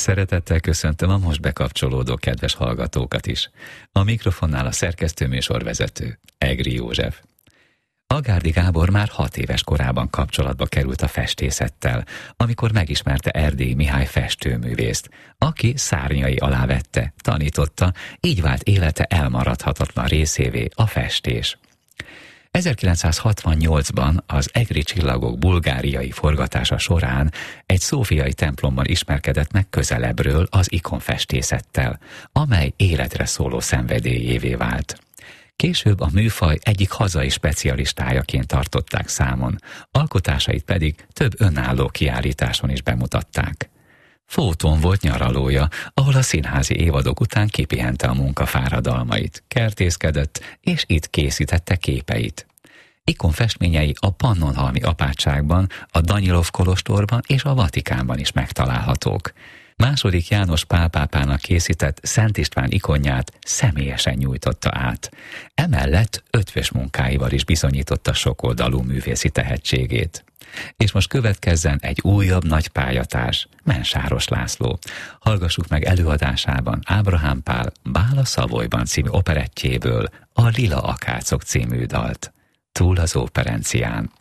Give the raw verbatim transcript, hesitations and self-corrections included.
Szeretettel köszöntöm a most bekapcsolódó kedves hallgatókat is. A mikrofonnál a szerkesztőműsorvezető, Egri József. Agárdi Gábor már hat éves korában kapcsolatba került a festészettel, amikor megismerte Erdélyi Mihály festőművészt, aki szárnyai alá vette, tanította, így vált élete elmaradhatatlan részévé a festés. ezerkilencszázhatvannyolcban az Egri csillagok bulgáriai forgatása során egy szófiai templomban ismerkedett meg közelebbről az ikonfestészettel, amely életre szóló szenvedélyévé vált. Később a műfaj egyik hazai specialistájaként tartották számon, alkotásait pedig több önálló kiállításon is bemutatták. Fóton volt nyaralója, ahol a színházi évadok után kipihente a munkafáradalmait, kertészkedett, és itt készítette képeit. Ikonfestményei a Pannonhalmi apátságban, a Danyilov kolostorban és a Vatikánban is megtalálhatók. Második János Pál pápának készített Szent István ikonját személyesen nyújtotta át. Emellett ötvös munkáival is bizonyította sokoldalú művészi tehetségét. És most következzen egy újabb nagy pályatárs, Mensáros László. Hallgassuk meg előadásában Ábrahám Pál Bála Szavolyban című operettjéből a Lila akácok című dalt. Túl az óperencián.